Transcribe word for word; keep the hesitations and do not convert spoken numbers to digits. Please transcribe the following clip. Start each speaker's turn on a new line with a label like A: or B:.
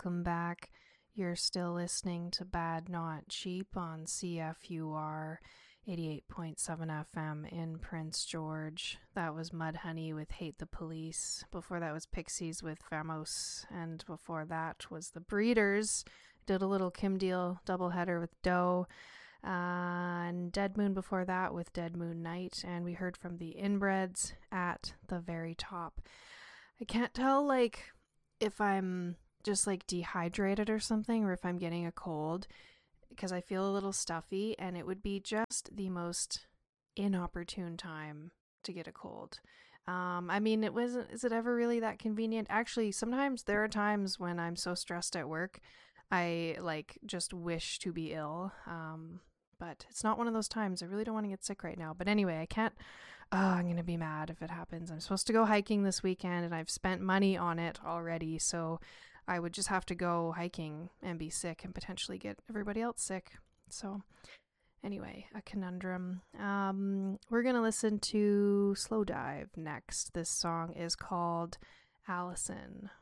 A: welcome back. You're still listening to Bad Not Cheap on C F U R eighty-eight point seven F M in Prince George. That was Mudhoney with Hate the Police. Before that was Pixies with Famos. And before that was The Breeders. Did a little Kim Deal doubleheader with Doe. Uh, and Dead Moon before that with Dead Moon Night. And we heard from the Inbreds at the very top. I can't tell, like, if I'm just like dehydrated or something, or if I'm getting a cold, because I feel a little stuffy, and it would be just the most inopportune time to get a cold. Um, I mean, it wasn't, is it ever really that convenient? Actually, sometimes there are times when I'm so stressed at work, I like just wish to be ill. Um, but it's not one of those times. I really don't want to get sick right now. But anyway, I can't, oh, I'm going to be mad if it happens. I'm supposed to go hiking this weekend, and I've spent money on it already. So I would just have to go hiking and be sick and potentially get everybody else sick. So anyway, a conundrum. Um, we're going to listen to Slow Dive next. This song is called Allison.